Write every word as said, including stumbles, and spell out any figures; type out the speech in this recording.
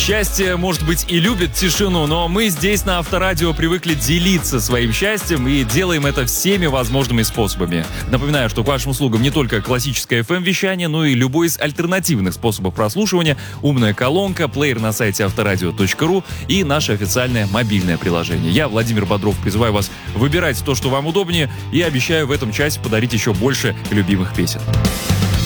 Счастье, может быть, и любит тишину, но мы здесь на Авторадио привыкли делиться своим счастьем и делаем это всеми возможными способами. Напоминаю, что к вашим услугам не только классическое эф эм-вещание, но и любой из альтернативных способов прослушивания, умная колонка, плеер на сайте авторадио точка ру и наше официальное мобильное приложение. Я, Владимир Бодров, призываю вас выбирать то, что вам удобнее, и обещаю в этом часе подарить еще больше любимых песен.